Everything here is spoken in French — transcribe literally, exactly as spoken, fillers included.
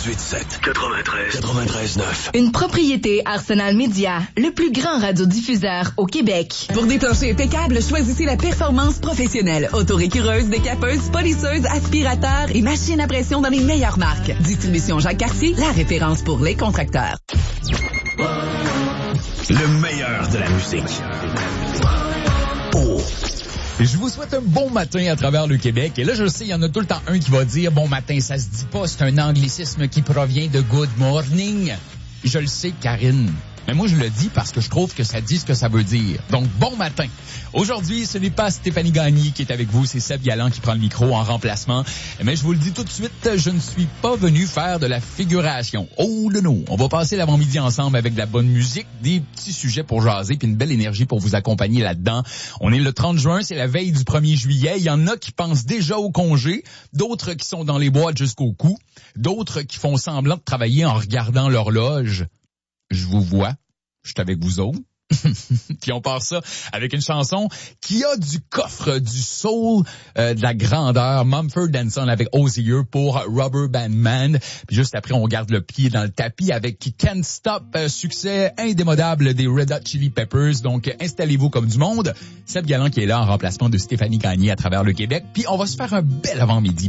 quatre-vingt-huit sept, quatre-vingt-treize, quatre-vingt-treize neuf. Une propriété Arsenal Média, le plus grand radiodiffuseur au Québec. Pour des planchers impeccables, choisissez la performance professionnelle. Autorécureuse, décapeuse, polisseuses, aspirateurs et machines à pression dans les meilleures marques. Distribution Jacques Cartier, la référence pour les contracteurs. Le meilleur de la musique. Oh. Je vous souhaite un bon matin à travers le Québec. Et là, je sais, il y en a tout le temps un qui va dire « Bon matin, ça se dit pas, c'est un anglicisme qui provient de good morning ». Je le sais, Karine. Mais moi, je le dis parce que je trouve que ça dit ce que ça veut dire. Donc, bon matin. Aujourd'hui, ce n'est pas Stéphanie Gagné qui est avec vous, c'est Seb Galland qui prend le micro en remplacement. Mais je vous le dis tout de suite, je ne suis pas venu faire de la figuration. Oh le non, on va passer l'avant-midi ensemble avec de la bonne musique, des petits sujets pour jaser, puis une belle énergie pour vous accompagner là-dedans. On est le trente juin, c'est la veille du premier juillet. Il y en a qui pensent déjà au congé, d'autres qui sont dans les boîtes jusqu'au cou, d'autres qui font semblant de travailler en regardant l'horloge. Je vous vois, je suis avec vous autres. Puis on part ça avec une chanson qui a du coffre, du soul, euh, de la grandeur. Mumford and Son avec Osier pour Rubber Band Man. Puis juste après, on garde le pied dans le tapis avec Can't Stop, euh, succès indémodable des Red Hot Chili Peppers. Donc installez-vous comme du monde. Seb Galland qui est là en remplacement de Stéphanie Gagné à travers le Québec. Puis on va se faire un bel avant-midi.